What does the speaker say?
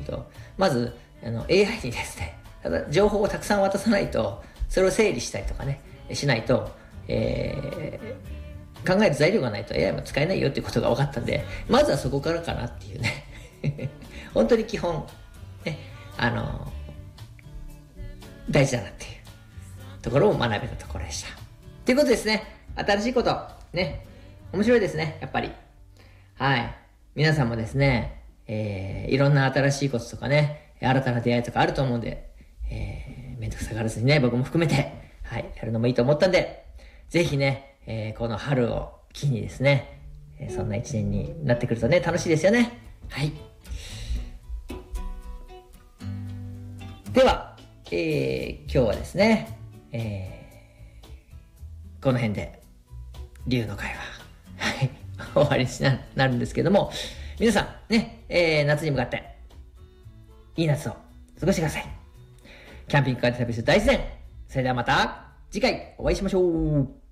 けど、まず、AI にですね、ただ情報をたくさん渡さないと、それを整理したりとかね、しないと、考える材料がないと AI も使えないよっていうことが分かったんで、まずはそこからかなっていうね。本当に基本、ね、大事だなっていうところを学べたところでした。ということですね。新しいこと、ね、面白いですね、やっぱり。はい。皆さんもですね、いろんな新しいこととかね、新たな出会いとかあると思うんで、めんどくさがらずにね、僕も含めて、はい、やるのもいいと思ったんで、ぜひね、この春を機にですね、そんな一年になってくるとね、楽しいですよね。はい。では、今日はですね、この辺で、龍の会話、はい、終わりになるんですけども、皆さん、ね、夏に向かって、いい夏を過ごしてください。キャンピングカーで旅する大自然。それではまた次回お会いしましょう。